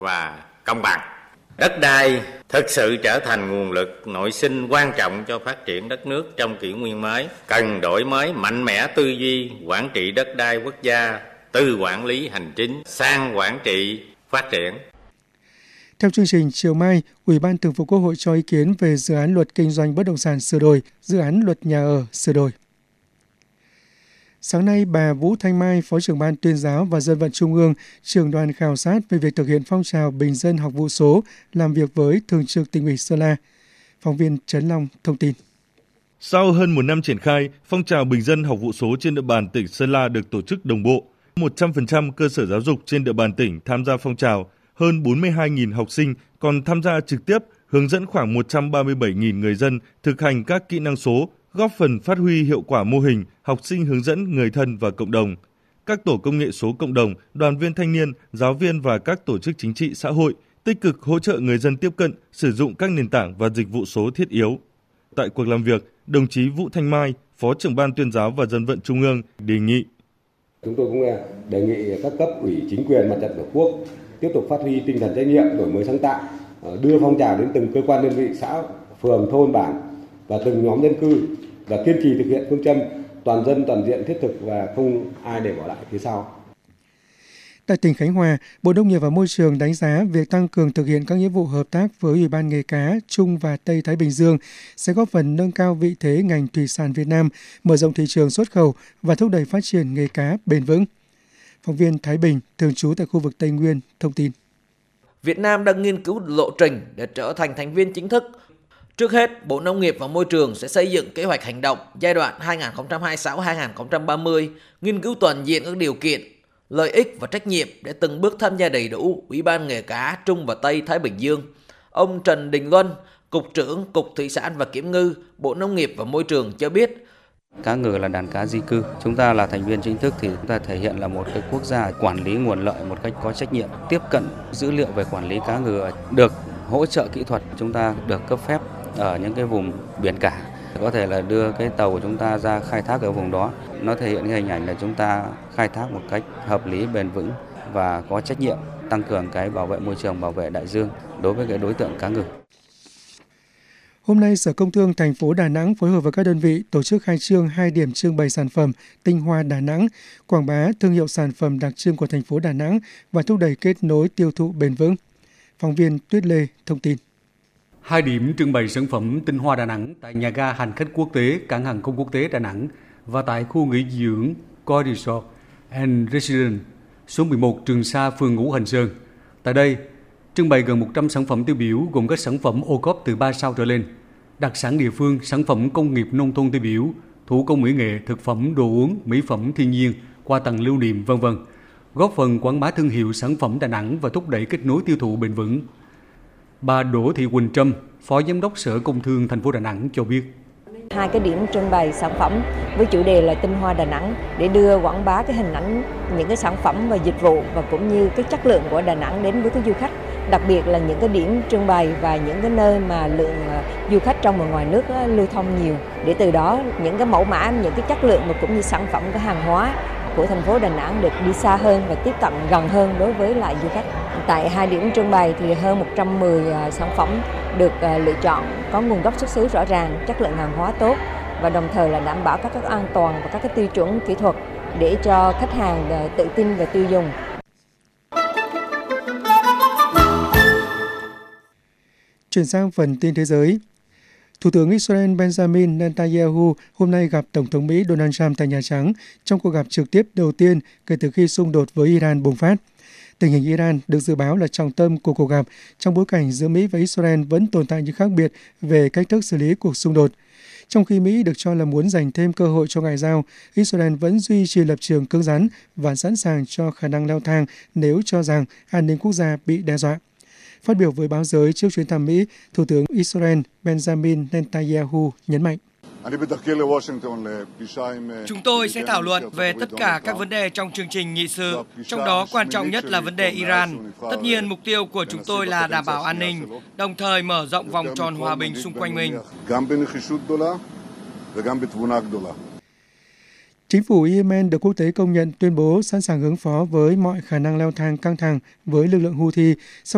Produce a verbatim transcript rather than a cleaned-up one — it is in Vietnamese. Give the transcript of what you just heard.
và công bằng. Đất đai thực sự trở thành nguồn lực nội sinh quan trọng cho phát triển đất nước trong kỷ nguyên mới, cần đổi mới mạnh mẽ tư duy quản trị đất đai quốc gia từ quản lý hành chính sang quản trị phát triển. Theo chương trình, chiều mai, Ủy ban Thường vụ Quốc hội cho ý kiến về dự án luật kinh doanh bất động sản sửa đổi, dự án luật nhà ở sửa đổi. Sáng nay, bà Vũ Thanh Mai, Phó trưởng Ban Tuyên giáo và Dân vận Trung ương, trưởng đoàn khảo sát về việc thực hiện phong trào bình dân học vụ số, làm việc với Thường trực Tỉnh ủy Sơn La. Phóng viên Trấn Long thông tin. Sau hơn một năm triển khai, phong trào bình dân học vụ số trên địa bàn tỉnh Sơn La được tổ chức đồng bộ. một trăm phần trăm cơ sở giáo dục trên địa bàn tỉnh tham gia phong trào, hơn bốn mươi hai nghìn học sinh còn tham gia trực tiếp, hướng dẫn khoảng một trăm ba mươi bảy nghìn người dân thực hành các kỹ năng số, góp phần phát huy hiệu quả mô hình học sinh hướng dẫn người thân và cộng đồng. Các tổ công nghệ số cộng đồng, đoàn viên thanh niên, giáo viên và các tổ chức chính trị xã hội tích cực hỗ trợ người dân tiếp cận, sử dụng các nền tảng và dịch vụ số thiết yếu. Tại cuộc làm việc, đồng chí Vũ Thanh Mai, Phó trưởng Ban Tuyên giáo và Dân vận Trung ương đề nghị. Chúng tôi cũng đề nghị các cấp ủy chính quyền mặt trận Tổ quốc tiếp tục phát huy tinh thần trách nhiệm, đổi mới sáng tạo, đưa phong trào đến từng cơ quan đơn vị, xã, phường, thôn, bản và từng nhóm dân cư và kiên trì thực hiện phương châm toàn dân toàn diện, thiết thực và không ai để bỏ lại phía sau. Tại tỉnh Khánh Hòa, Bộ Nông nghiệp và Môi trường đánh giá việc tăng cường thực hiện các nghĩa vụ hợp tác với Ủy ban nghề cá Trung và Tây Thái Bình Dương sẽ góp phần nâng cao vị thế ngành thủy sản Việt Nam, mở rộng thị trường xuất khẩu và thúc đẩy phát triển nghề cá bền vững. Phóng viên Thái Bình, thường trú tại khu vực Tây Nguyên, thông tin. Việt Nam đang nghiên cứu lộ trình để trở thành thành viên chính thức. Trước hết, Bộ Nông nghiệp và Môi trường sẽ xây dựng kế hoạch hành động giai đoạn hai nghìn không trăm hai mươi sáu đến hai nghìn không trăm ba mươi, nghiên cứu toàn diện các điều kiện, lợi ích và trách nhiệm để từng bước tham gia đầy đủ Ủy ban nghề cá Trung và Tây Thái Bình Dương. Ông Trần Đình Luân, Cục trưởng Cục Thủy sản và Kiểm ngư, Bộ Nông nghiệp và Môi trường cho biết, cá ngừ là đàn cá di cư. Chúng ta là thành viên chính thức thì chúng ta thể hiện là một cái quốc gia quản lý nguồn lợi một cách có trách nhiệm, tiếp cận dữ liệu về quản lý cá ngừ, được hỗ trợ kỹ thuật, chúng ta được cấp phép ở những cái vùng biển cả. Có thể là đưa cái tàu của chúng ta ra khai thác ở vùng đó. Nó thể hiện cái hình ảnh là chúng ta khai thác một cách hợp lý, bền vững và có trách nhiệm, tăng cường cái bảo vệ môi trường, bảo vệ đại dương đối với cái đối tượng cá ngừ. Hôm nay, Sở Công Thương thành phố Đà Nẵng phối hợp với các đơn vị tổ chức khai trương hai điểm trưng bày sản phẩm tinh hoa Đà Nẵng, quảng bá thương hiệu sản phẩm đặc trưng của thành phố Đà Nẵng và thúc đẩy kết nối tiêu thụ bền vững. Phóng viên Tuyết Lê thông tin. Hai điểm trưng bày sản phẩm tinh hoa Đà Nẵng tại nhà ga hành khách quốc tế Cảng hàng không quốc tế Đà Nẵng và tại khu nghỉ dưỡng Coi Resort and Residence số mười một Trường Sa, phường Ngũ Hành Sơn. Tại đây, trưng bày gần một trăm sản phẩm tiêu biểu gồm các sản phẩm ô cốp từ ba sao trở lên, đặc sản địa phương, sản phẩm công nghiệp nông thôn tiêu biểu, thủ công mỹ nghệ, thực phẩm, đồ uống, mỹ phẩm thiên nhiên, quà tặng lưu niệm, vân vân, góp phần quảng bá thương hiệu sản phẩm Đà Nẵng và thúc đẩy kết nối tiêu thụ bền vững. Bà Đỗ Thị Quỳnh Trâm, Phó Giám đốc Sở Công Thương thành phố Đà Nẵng cho biết. Hai cái điểm trưng bày sản phẩm với chủ đề là tinh hoa Đà Nẵng để đưa quảng bá cái hình ảnh, những cái sản phẩm và dịch vụ và cũng như cái chất lượng của Đà Nẵng đến với các du khách. Đặc biệt là những cái điểm trưng bày và những cái nơi mà lượng du khách trong và ngoài nước lưu thông nhiều. Để từ đó những cái mẫu mã, những cái chất lượng và cũng như sản phẩm, cái hàng hóa của thành phố Đà Nẵng được đi xa hơn và tiếp cận gần hơn đối với lại du khách. Tại hai điểm trưng bày thì hơn một trăm mười sản phẩm được lựa chọn có nguồn gốc xuất xứ rõ ràng, chất lượng hàng hóa tốt và đồng thời là đảm bảo các cái an toàn và các cái tiêu chuẩn kỹ thuật để cho khách hàng tự tin và tiêu dùng. Chuyển sang phần tin thế giới. Thủ tướng Israel Benjamin Netanyahu hôm nay gặp Tổng thống Mỹ Donald Trump tại Nhà Trắng trong cuộc gặp trực tiếp đầu tiên kể từ khi xung đột với Iran bùng phát. Tình hình Iran được dự báo là trọng tâm của cuộc gặp trong bối cảnh giữa Mỹ và Israel vẫn tồn tại những khác biệt về cách thức xử lý cuộc xung đột. Trong khi Mỹ được cho là muốn dành thêm cơ hội cho ngoại giao, Israel vẫn duy trì lập trường cứng rắn và sẵn sàng cho khả năng leo thang nếu cho rằng an ninh quốc gia bị đe dọa. Phát biểu với báo giới trước chuyến thăm Mỹ, Thủ tướng Israel Benjamin Netanyahu nhấn mạnh. Chúng tôi sẽ thảo luận về tất cả các vấn đề trong chương trình nghị sự, trong đó quan trọng nhất là vấn đề Iran. Tất nhiên, mục tiêu của chúng tôi là đảm bảo an ninh, đồng thời mở rộng vòng tròn hòa bình xung quanh mình. Chính phủ Yemen được quốc tế công nhận tuyên bố sẵn sàng ứng phó với mọi khả năng leo thang căng thẳng với lực lượng Houthi sau